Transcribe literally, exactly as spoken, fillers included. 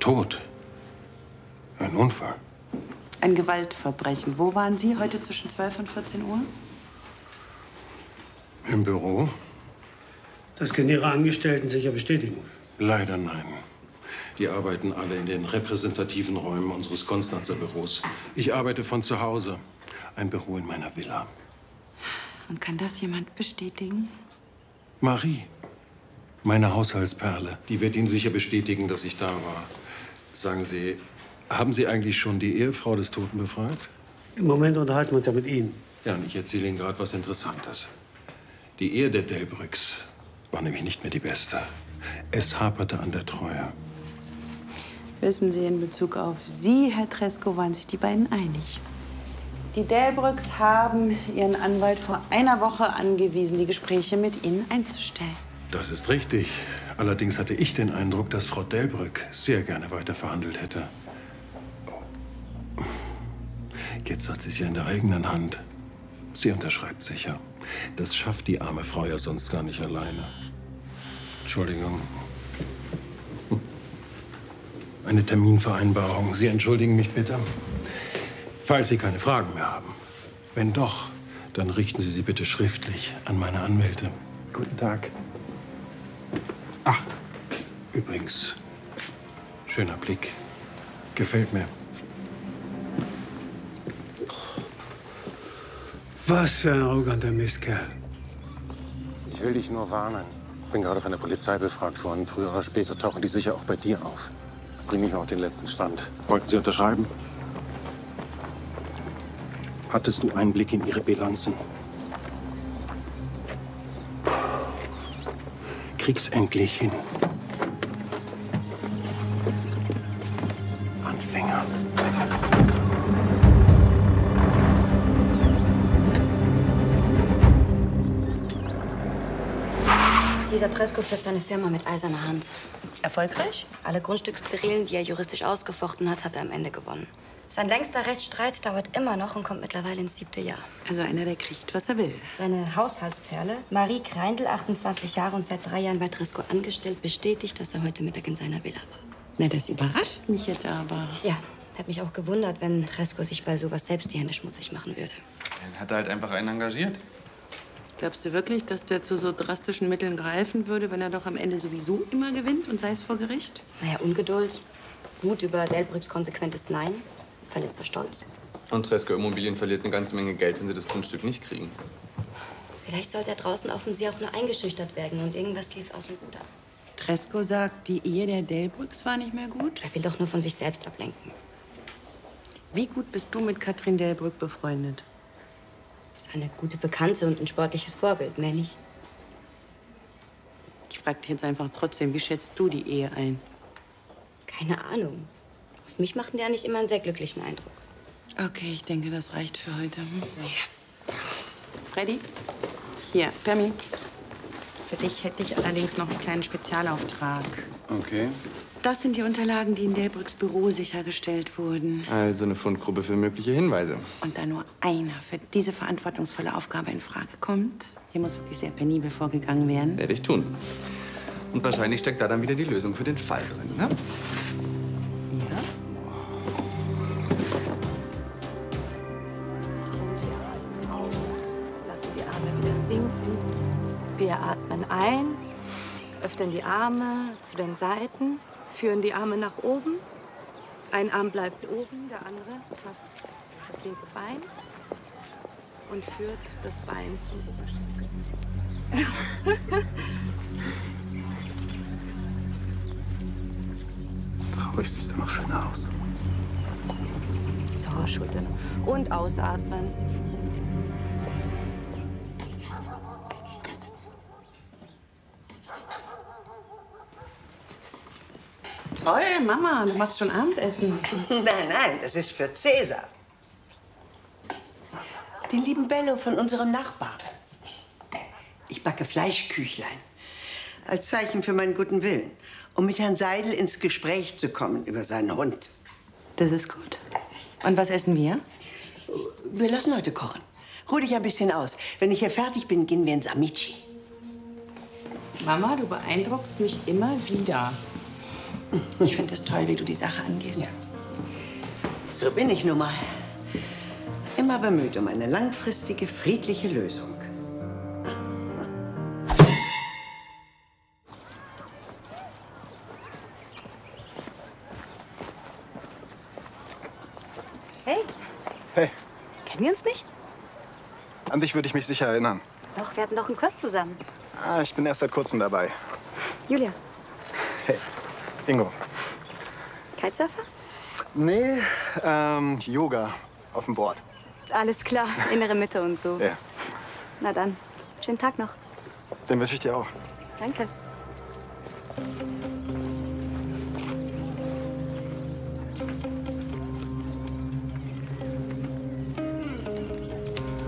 Tot. Ein Unfall. Ein Gewaltverbrechen. Wo waren Sie heute zwischen zwölf und vierzehn Uhr? Im Büro? Das können Ihre Angestellten sicher bestätigen. Leider nein. Die arbeiten alle in den repräsentativen Räumen unseres Konstanzer Büros. Ich arbeite von zu Hause. Ein Büro in meiner Villa. Und kann das jemand bestätigen? Marie, meine Haushaltsperle. Die wird Ihnen sicher bestätigen, dass ich da war. Sagen Sie, haben Sie eigentlich schon die Ehefrau des Toten befragt? Im Moment unterhalten wir uns ja mit Ihnen. Ja, und ich erzähle Ihnen gerade was Interessantes. Die Ehe der Delbrücks war nämlich nicht mehr die beste. Es haperte an der Treue. Wissen Sie, in Bezug auf Sie, Herr Tresko, waren sich die beiden einig. Die Delbrücks haben Ihren Anwalt vor einer Woche angewiesen, die Gespräche mit Ihnen einzustellen. Das ist richtig. Allerdings hatte ich den Eindruck, dass Frau Delbrück sehr gerne weiter verhandelt hätte. Jetzt hat sie es ja in der eigenen Hand. Sie unterschreibt sicher. Das schafft die arme Frau ja sonst gar nicht alleine. Entschuldigung. Eine Terminvereinbarung. Sie entschuldigen mich bitte. Falls Sie keine Fragen mehr haben. Wenn doch, dann richten Sie sie bitte schriftlich an meine Anwälte. Guten Tag. Ach, übrigens, schöner Blick. Gefällt mir. Was für ein arroganter Mistkerl. Ich will dich nur warnen. Bin gerade von der Polizei befragt worden. Früher oder später tauchen die sicher auch bei dir auf. Bring mich mal auf den letzten Stand. Wollten Sie unterschreiben? Hattest du Einblick in Ihre Bilanzen? Krieg's endlich hin. Anfänger. Dieser Tresko führt seine Firma mit eiserner Hand. Erfolgreich? Alle Grundstücksquerelen, die er juristisch ausgefochten hat, hat er am Ende gewonnen. Sein längster Rechtsstreit dauert immer noch und kommt mittlerweile ins siebte Jahr. Also einer, der kriegt, was er will. Seine Haushaltsperle, Marie Kreindl, achtundzwanzig Jahre und seit drei Jahren bei Tresko angestellt, bestätigt, dass er heute Mittag in seiner Villa war. Na, das überrascht mich jetzt aber. Ja, hätte mich auch gewundert, wenn Tresko sich bei sowas selbst die Hände schmutzig machen würde. Dann hat er halt einfach einen engagiert. Glaubst du wirklich, dass der zu so drastischen Mitteln greifen würde, wenn er doch am Ende sowieso immer gewinnt und sei es vor Gericht? Naja, Ungeduld, Wut über Delbrücks konsequentes Nein, verletzter Stolz. Und Tresko Immobilien verliert eine ganze Menge Geld, wenn sie das Grundstück nicht kriegen. Vielleicht sollte er draußen auf dem See auch nur eingeschüchtert werden und irgendwas lief aus dem Ruder. Tresko sagt, die Ehe der Delbrücks war nicht mehr gut. Er will doch nur von sich selbst ablenken. Wie gut bist du mit Katrin Delbrück befreundet? Ist eine gute Bekannte und ein sportliches Vorbild, mehr nicht. Ich frage dich jetzt einfach trotzdem, wie schätzt du die Ehe ein? Keine Ahnung. Auf mich machten die ja nicht immer einen sehr glücklichen Eindruck. Okay, ich denke, das reicht für heute. Yes. Freddy? Hier, Permi. Für dich hätte ich allerdings noch einen kleinen Spezialauftrag. Okay. Das sind die Unterlagen, die in Delbrücks Büro sichergestellt wurden. Also eine Fundgruppe für mögliche Hinweise. Und da nur einer für diese verantwortungsvolle Aufgabe in Frage kommt, hier muss wirklich sehr penibel vorgegangen werden. Werde ich tun. Und wahrscheinlich steckt da dann wieder die Lösung für den Fall drin, ne? Ja. Lassen die Arme wieder sinken. Wir atmen ein, öffnen die Arme zu den Seiten, führen die Arme nach oben. Ein Arm bleibt oben, der andere fasst das linke Bein und führt das Bein zum Oberschenkel. Traurig siehst du noch schöner aus. So, Schultern. Und ausatmen. Toll, Mama, du machst schon Abendessen. Nein, nein, das ist für Cäsar. Den lieben Bello von unserem Nachbarn. Ich backe Fleischküchlein. Als Zeichen für meinen guten Willen. Um mit Herrn Seidel ins Gespräch zu kommen über seinen Hund. Das ist gut. Und was essen wir? Wir lassen heute kochen. Ruh dich ein bisschen aus. Wenn ich hier fertig bin, gehen wir ins Amici. Mama, du beeindruckst mich immer wieder. Ich finde es toll, wie du die Sache angehst. Ja. So bin ich nun mal. Immer bemüht um eine langfristige, friedliche Lösung. Hey. Hey, Kennen wir uns nicht? an dich würde ich mich sicher erinnern. Doch, wir hatten doch einen Kurs zusammen. Ah, ich bin erst seit kurzem dabei. Julia. Hey, Ingo. Kitesurfer? Nee, ähm, Yoga auf dem Board. Alles klar, innere Mitte und so. Ja, Na dann, schönen Tag noch. den wünsche ich dir auch. Danke.